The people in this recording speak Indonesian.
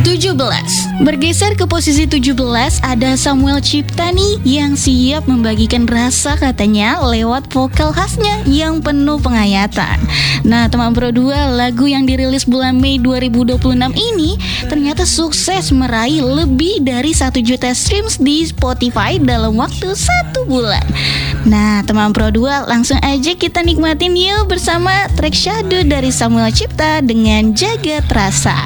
17. Bergeser ke posisi 17 ada Samuel Cipta nih yang siap membagikan rasa katanya lewat vokal khasnya yang penuh penghayatan. Nah teman Pro 2, lagu yang dirilis bulan Mei 2026 ini ternyata sukses meraih lebih dari 1 juta streams di Spotify dalam waktu 1 bulan. Nah teman Pro 2, langsung aja kita nikmatin yuk bersama track Shadow dari Samuel Cipta dengan Jagat Rasa.